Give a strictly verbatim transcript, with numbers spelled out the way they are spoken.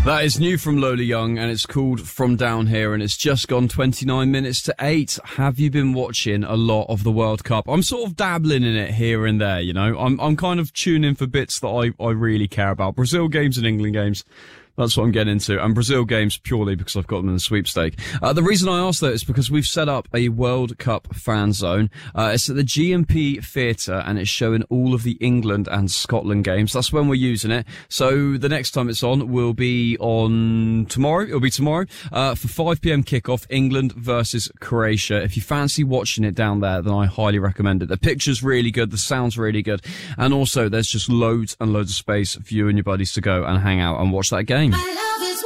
That is new from Lola Young, and it's called From Down Here, and it's just gone twenty-nine minutes to eight. Have you been watching a lot of the World Cup? I'm sort of dabbling in it here and there, you know. I'm I'm kind of tuning for bits that I, I really care about. Brazil games and England games. That's what I'm getting into. And Brazil games purely because I've got them in the sweepstake. Uh, the reason I asked that is because we've set up a World Cup fan zone. Uh, it's at the G M P Theatre, and it's showing all of the England and Scotland games. That's when we're using it. So the next time it's on will be on tomorrow. It'll be tomorrow, uh, for five p.m. kickoff, England versus Croatia. If you fancy watching it down there, then I highly recommend it. The picture's really good. The sound's really good. And also there's just loads and loads of space for you and your buddies to go and hang out and watch that game. I love